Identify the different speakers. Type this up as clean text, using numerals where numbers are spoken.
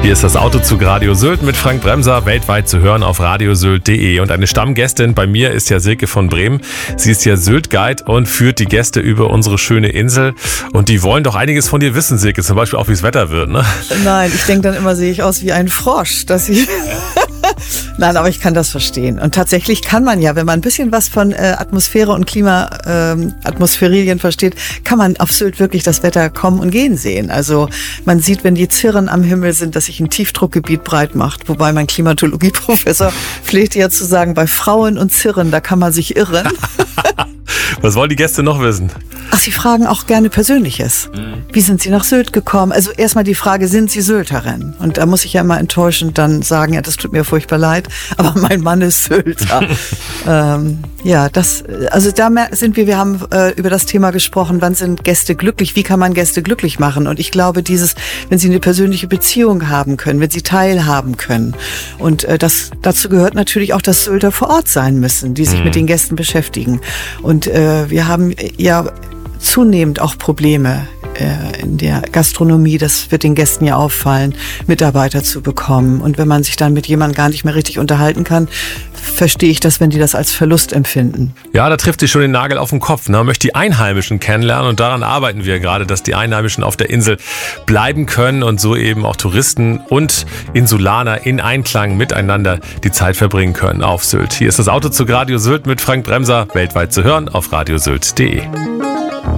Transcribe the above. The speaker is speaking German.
Speaker 1: Hier ist das Autozug Radio Sylt mit Frank Bremser, weltweit zu hören auf radiosylt.de. Und eine Stammgästin bei mir ist ja Silke von Bremen. Sie ist ja Sylt-Guide und führt die Gäste über unsere schöne Insel. Und die wollen doch einiges von dir wissen, Silke, zum Beispiel auch, wie das Wetter wird, ne?
Speaker 2: Nein, ich denke dann immer, sehe ich aus wie ein Frosch, dass ich... Nein, aber ich kann das verstehen. Und tatsächlich kann man ja, wenn man ein bisschen was von Atmosphäre und Atmosphärien versteht, kann man auf Sylt wirklich das Wetter kommen und gehen sehen. Also man sieht, wenn die Zirren am Himmel sind, dass sich ein Tiefdruckgebiet breit macht. Wobei mein Klimatologieprofessor pflegte ja zu sagen, bei Frauen und Zirren, da kann man sich irren.
Speaker 1: Was wollen die Gäste noch wissen?
Speaker 2: Ach, sie fragen auch gerne Persönliches. Wie sind Sie nach Sylt gekommen? Also erstmal die Frage, sind Sie Sylterin? Und da muss ich ja immer enttäuschend dann sagen, ja, das tut mir furchtbar leid, aber mein Mann ist Sylter. Also da sind wir haben über das Thema gesprochen, wann sind Gäste glücklich, wie kann man Gäste glücklich machen? Und ich glaube, wenn sie eine persönliche Beziehung haben können, wenn sie teilhaben können. Und dazu gehört natürlich auch, dass Sylter vor Ort sein müssen, die sich mit den Gästen beschäftigen. Und wir haben ja zunehmend auch Probleme in der Gastronomie, das wird den Gästen ja auffallen, Mitarbeiter zu bekommen. Und wenn man sich dann mit jemandem gar nicht mehr richtig unterhalten kann, verstehe ich das, wenn die das als Verlust empfinden.
Speaker 1: Ja, da trifft sie schon den Nagel auf den Kopf. Man möchte die Einheimischen kennenlernen und daran arbeiten wir gerade, dass die Einheimischen auf der Insel bleiben können und so eben auch Touristen und Insulaner in Einklang miteinander die Zeit verbringen können auf Sylt. Hier ist das Autozug Radio Sylt mit Frank Bremser, weltweit zu hören auf radiosylt.de.